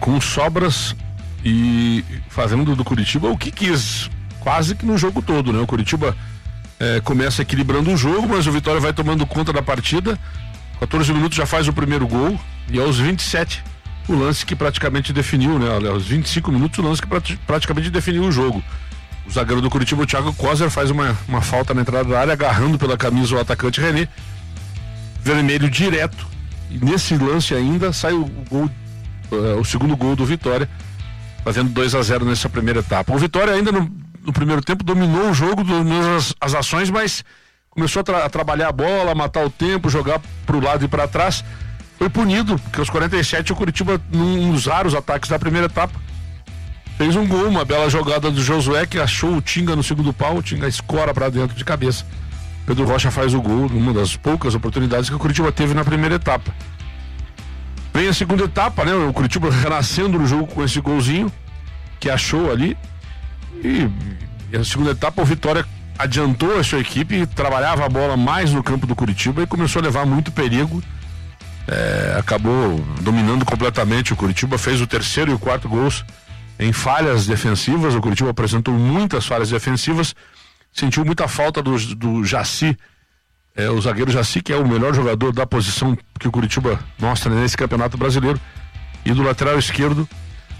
com sobras e fazendo do Curitiba o que quis, quase que no jogo todo, né? O Curitiba começa equilibrando o jogo, mas o Vitória vai tomando conta da partida. 14 minutos já faz o primeiro gol e aos 27 o lance que praticamente definiu, né? Aos 25 minutos o lance que praticamente definiu o jogo. O zagueiro do Curitiba, o Thiago Kozer, faz uma falta na entrada da área, agarrando pela camisa o atacante René, vermelho direto, e nesse lance ainda sai o gol, o segundo gol do Vitória, fazendo 2-0 nessa primeira etapa. O Vitória ainda no primeiro tempo dominou o jogo, dominou as ações, mas começou a trabalhar a bola, matar o tempo, jogar pro lado e para trás. Foi punido, porque aos 47 o Curitiba, num dos raros ataques da primeira etapa, fez um gol, uma bela jogada do Josué, que achou o Tinga no segundo pau, o Tinga escora para dentro de cabeça. Pedro Rocha faz o gol, numa das poucas oportunidades que o Curitiba teve na primeira etapa. Vem a segunda etapa, né? O Curitiba renascendo no jogo com esse golzinho que achou ali. E a segunda etapa o Vitória adiantou a sua equipe, trabalhava a bola mais no campo do Curitiba e começou a levar muito perigo. Acabou dominando completamente. O Curitiba fez o terceiro e o quarto gols em falhas defensivas. O Curitiba apresentou muitas falhas defensivas, sentiu muita falta do Jaci, o zagueiro Jaci, que é o melhor jogador da posição que o Curitiba mostra nesse Campeonato Brasileiro, e do lateral esquerdo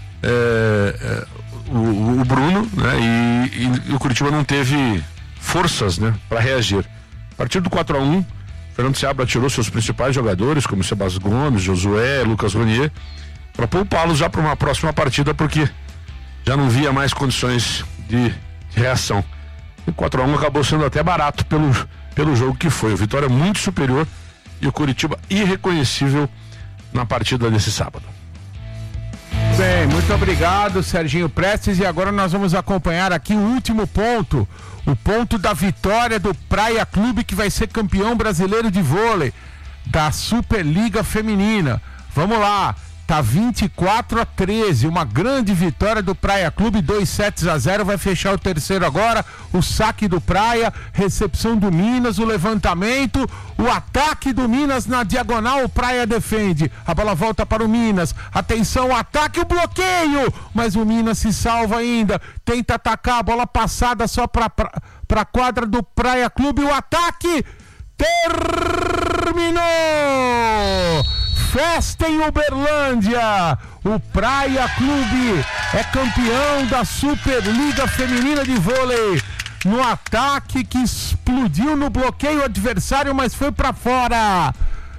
o Bruno, né? E o Curitiba não teve forças, né, para reagir. A partir do 4-1, Fernando Seabra tirou seus principais jogadores, como Sebastião Gomes, Josué, Lucas Ronier, para poupá-los já para uma próxima partida, porque já não via mais condições de reação. E 4-1 acabou sendo até barato pelo jogo que foi. O Vitória muito superior e o Curitiba irreconhecível na partida desse sábado. Bem, muito obrigado, Serginho Prestes, e agora nós vamos acompanhar aqui o último ponto, o ponto da vitória do Praia Clube, que vai ser campeão brasileiro de vôlei da Superliga Feminina. Vamos lá, tá 24-13, uma grande vitória do Praia Clube, 2-0, vai fechar o terceiro agora, o saque do Praia, recepção do Minas, o levantamento, o ataque do Minas na diagonal, o Praia defende, a bola volta para o Minas, atenção, o ataque, o bloqueio, mas o Minas se salva ainda, tenta atacar, a bola passada só para a quadra do Praia Clube, o ataque terminou! Festa em Uberlândia, o Praia Clube é campeão da Superliga Feminina de Vôlei, no ataque que explodiu no bloqueio adversário, mas foi para fora.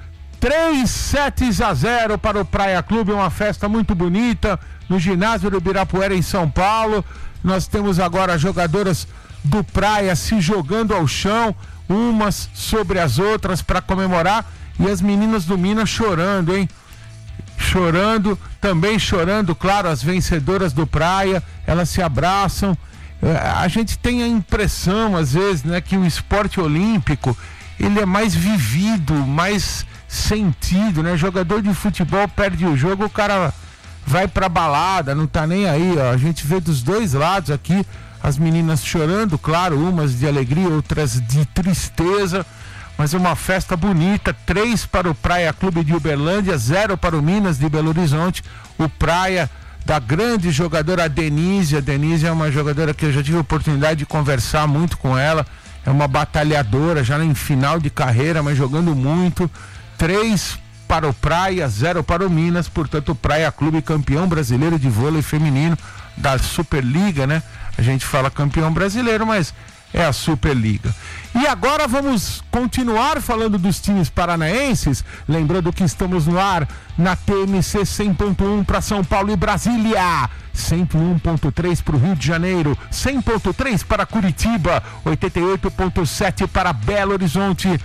3-0 para o Praia Clube, uma festa muito bonita no ginásio do Ibirapuera em São Paulo. Nós temos agora jogadoras do Praia se jogando ao chão, umas sobre as outras para comemorar. E as meninas do Minas chorando, hein? Chorando, também chorando, claro, as vencedoras do Praia, elas se abraçam. A gente tem a impressão, às vezes, né, que o esporte olímpico, ele é mais vivido, mais sentido, né? Jogador de futebol perde o jogo, o cara vai pra balada, não tá nem aí, ó. A gente vê dos dois lados aqui, as meninas chorando, claro, umas de alegria, outras de tristeza. Mas uma festa bonita, 3 para o Praia Clube de Uberlândia, 0 para o Minas de Belo Horizonte. O Praia da grande jogadora Denise. A Denise é uma jogadora que eu já tive a oportunidade de conversar muito com ela. É uma batalhadora, já em final de carreira, mas jogando muito. 3 para o Praia, 0 para o Minas. Portanto, o Praia Clube campeão brasileiro de vôlei feminino da Superliga, né? A gente fala campeão brasileiro, mas é a Superliga. E agora vamos continuar falando dos times paranaenses, lembrando que estamos no ar na TMC 100.1 para São Paulo e Brasília, 101.3 para o Rio de Janeiro, 100.3 para Curitiba, 88.7 para Belo Horizonte,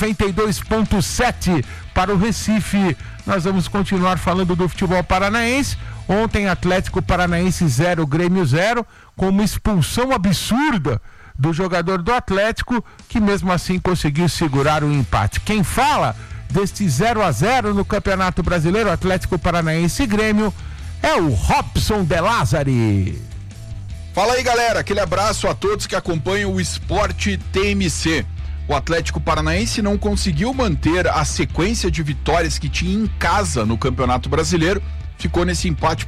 92.7 para o Recife. Nós vamos continuar falando do futebol paranaense. Ontem Atlético Paranaense 0, Grêmio 0, com uma expulsão absurda do jogador do Atlético, que mesmo assim conseguiu segurar o empate. Quem fala deste 0-0 no Campeonato Brasileiro, Atlético Paranaense e Grêmio, é o Robson De Lázari. Fala aí, galera, aquele abraço a todos que acompanham o Esporte TMC. O Atlético Paranaense não conseguiu manter a sequência de vitórias que tinha em casa no Campeonato Brasileiro, ficou nesse empate